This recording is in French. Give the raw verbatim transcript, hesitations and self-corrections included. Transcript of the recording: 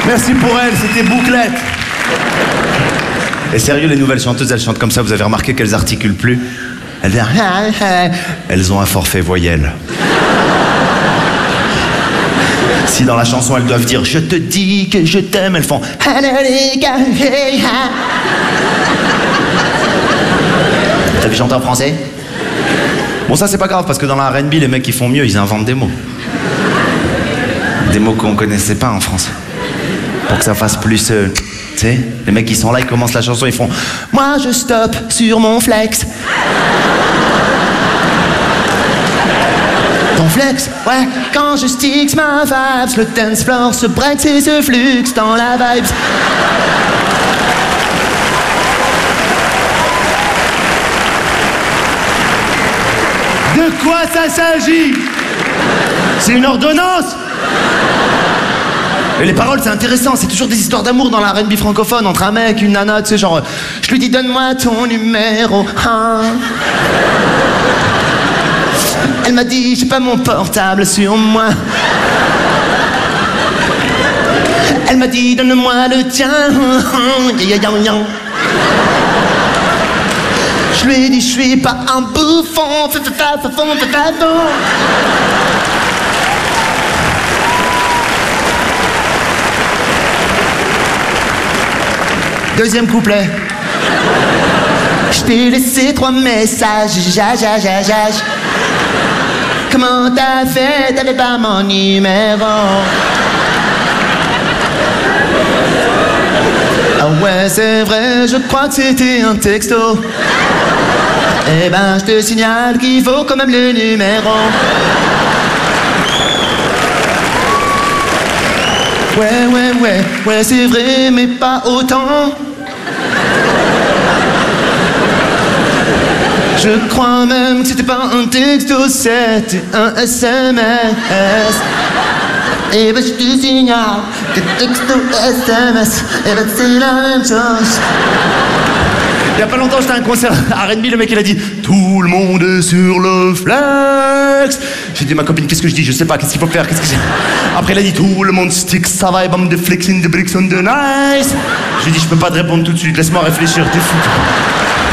Merci pour elle, c'était Bouclette. Et sérieux, les nouvelles chanteuses, elles chantent comme ça, vous avez remarqué qu'elles articulent plus? Elles disent... Elles ont un forfait voyelle. Si dans la chanson, elles doivent dire « Je te dis que je t'aime », elles font... T'as vu chanter en français? Bon, ça, c'est pas grave, parce que dans la R and B, les mecs qui font mieux, ils inventent des mots. Des mots qu'on connaissait pas en France. Pour que ça fasse plus... Euh, tu sais, les mecs qui sont là, ils commencent la chanson, ils font « Moi, je stoppe sur mon flex ». Ton flex, ouais, quand je sticks ma vibes, le dance floor se breaks et se flux dans la vibes. De quoi ça s'agit? C'est une ordonnance? Et les paroles, c'est intéressant, c'est toujours des histoires d'amour dans la R and B francophone, entre un mec, une nana, tu sais, genre, je lui dis donne-moi ton numéro un. Elle m'a dit j'ai pas mon portable sur moi. Elle m'a dit donne-moi le tien. Je lui ai dit je suis pas un bouffon. Deuxième couplet. Je t'ai laissé trois messages. Ja, ja, ja, ja. Comment t'as fait? T'avais pas mon numéro. Ah ouais, c'est vrai, je crois que c'était un texto. Eh ben, je te signale qu'il faut quand même le numéro. Ouais, ouais, ouais, ouais, c'est vrai, mais pas autant. Je crois même que c'était pas un texto, c'était un S M S. Et ben je te signale que texto S M S, et ben c'est la même chose. Il y a pas longtemps, j'étais à un concert R and B, le mec il a dit tout le monde est sur le flex. J'ai dit à ma copine, qu'est-ce que je dis? Je sais pas, qu'est-ce qu'il faut faire, qu'est-ce que j'ai... Après il a dit tout le monde stick, ça va, et bam de flexing, de bricks on the nice. Je lui ai dit, je peux pas te répondre tout de suite, laisse-moi réfléchir, t'es fou.